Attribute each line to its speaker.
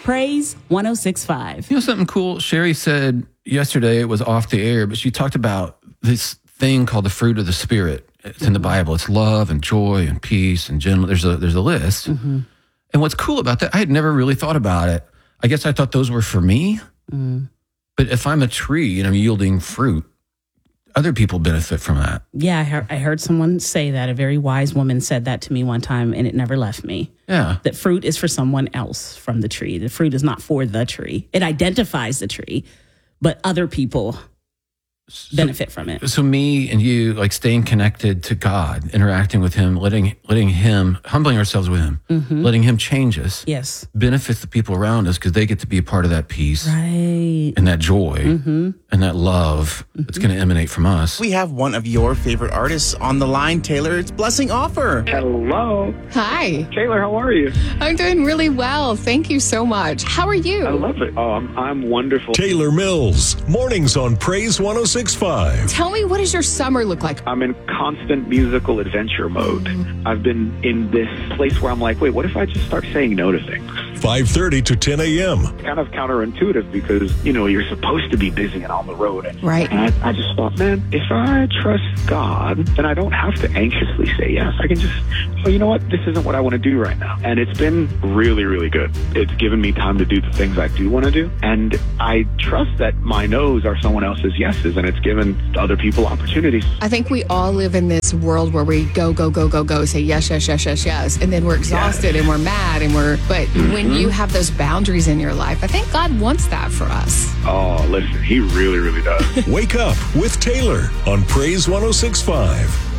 Speaker 1: Praise 106.5.
Speaker 2: You know something cool? Sherry said yesterday, it was off the air, but she talked about this thing called the fruit of the Spirit. It's in the Bible. It's love and joy and peace and gentleness. There's a list. And what's cool about that, I had never really thought about it. I guess I thought those were for me. But if I'm a tree and I'm yielding fruit, other people benefit from that.
Speaker 1: Yeah, I heard someone say that. A very wise woman said that to me one time, and it never left me.
Speaker 2: Yeah.
Speaker 1: That fruit is for someone else from the tree. The fruit is not for the tree. It identifies the tree, but other people benefit from it.
Speaker 2: So me and you, like staying connected to God, interacting with him, letting him, humbling ourselves with him, letting him change us.
Speaker 1: Yes.
Speaker 2: Benefits the people around us because they get to be a part of that peace.
Speaker 1: Right.
Speaker 2: And that joy and that love that's going to emanate from us.
Speaker 3: We have one of your favorite artists on the line, Taylor. It's Blessing Offer.
Speaker 4: Hello.
Speaker 5: Hi.
Speaker 4: Taylor, how are you?
Speaker 5: I'm doing really well. Thank you so much. How are you?
Speaker 4: I love it. Oh, I'm wonderful.
Speaker 6: Taylor Mills, mornings on Praise 106.5.
Speaker 5: Tell me, what does your summer look like?
Speaker 4: I'm in constant musical adventure mode. I've been in this place where I'm like, wait, what if I just start saying no to things?
Speaker 6: 5:30 to 10 a.m.
Speaker 4: Kind of counterintuitive because, you're supposed to be busy and on the road.
Speaker 5: Right.
Speaker 4: And I just thought, man, if I trust God, then I don't have to anxiously say yes. I can just, you know what? This isn't what I want to do right now. And it's been really, really good. It's given me time to do the things I do want to do. And I trust that my no's are someone else's yeses, and it's given other people opportunities.
Speaker 5: I think we all live in this world where we go, say yes, yes, yes, yes, yes. And then we're exhausted and we're mad but when you have those boundaries in your life, I think God wants that for us.
Speaker 4: Oh, listen, he really, really does.
Speaker 6: Wake up with Taylor on Praise 106.5.